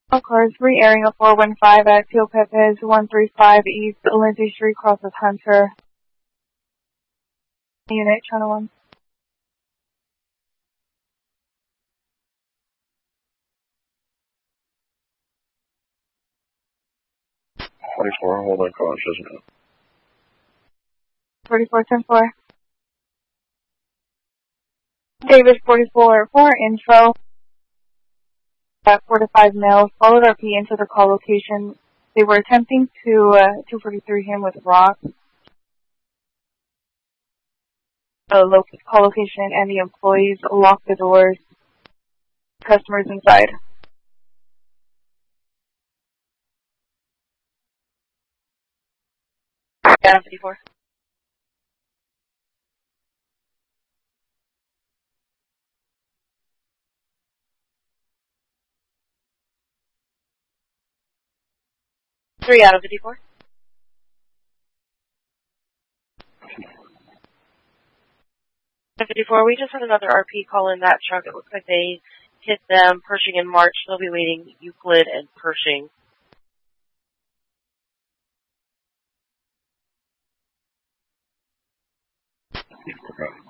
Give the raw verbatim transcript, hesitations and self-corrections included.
Of course, re-airing a four one five at Tio Pepe's one three five East Lindsay Street, crosses Hunter. Unit, channel one. forty-four, hold on, cautious. forty-four ten four. Davis forty-four for info. At four to five males followed R P into the call location. They were attempting to uh, two forty-three him with rocks. The lo- call location and the employees locked the doors. Customers inside. Adam fifty-four. Three out of fifty-four. fifty-four, we just had another R P call in that truck. It looks like they hit them Pershing in March. They'll be waiting Euclid and Pershing. Okay.